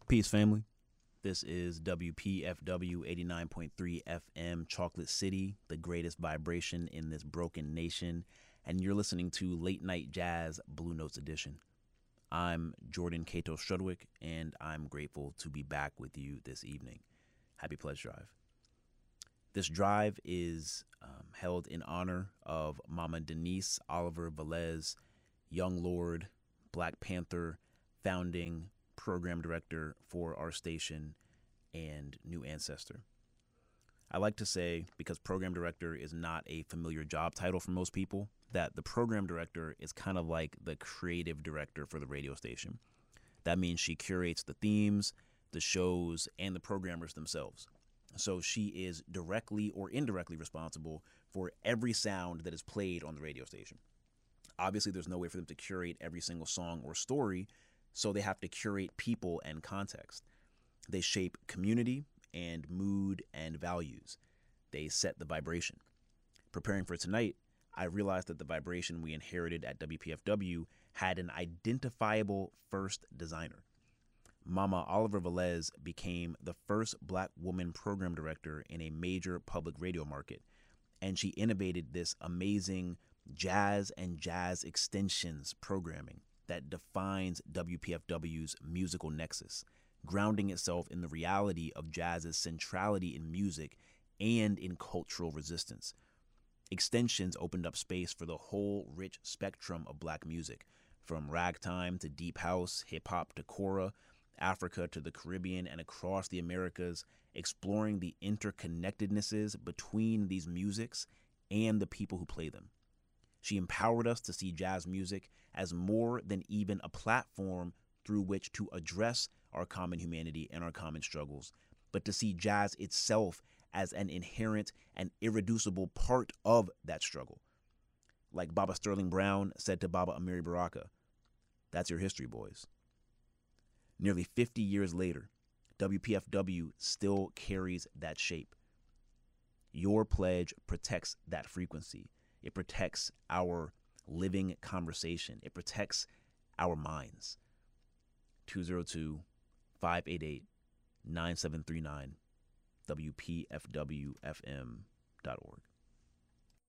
Peace, family. This is WPFW 89.3 FM, Chocolate City, the greatest vibration in this broken nation, and you're listening to Late Night Jazz Blue Notes Edition. I'm Jordan Cato Strudwick, and I'm grateful to be back with you this evening. Happy Pledge Drive. This drive is held in honor of Mama Denise Oliver Velez, Young Lord, Black Panther, founding program director for our station and new ancestor. I like to say, because program director is not a familiar job title for most people, that the program director is kind of like the creative director for the radio station. That means she curates the themes, the shows, and the programmers themselves. So she is directly or indirectly responsible for every sound that is played on the radio station. Obviously, there's no way for them to curate every single song or story, so they have to curate people and context. They shape community and mood and values. They set the vibration. Preparing for tonight, I realized that the vibration we inherited at WPFW had an identifiable first designer. Mama Oliver Velez became the first Black woman program director in a major public radio market, and she innovated this amazing jazz and jazz extensions programming that defines WPFW's musical nexus, grounding itself in the reality of jazz's centrality in music and in cultural resistance. Extensions opened up space for the whole rich spectrum of Black music, from ragtime to deep house, hip-hop to kora, Africa to the Caribbean, and across the Americas, exploring the interconnectednesses between these musics and the people who play them. She empowered us to see jazz music as more than even a platform through which to address our common humanity and our common struggles, but to see jazz itself as an inherent and irreducible part of that struggle. Like Baba Sterling Brown said to Baba Amiri Baraka, "That's your history, boys." Nearly 50 years later, WPFW still carries that shape. Your pledge protects that frequency. It protects our living conversation. It protects our minds. 202-588-9739, WPFWFM.org.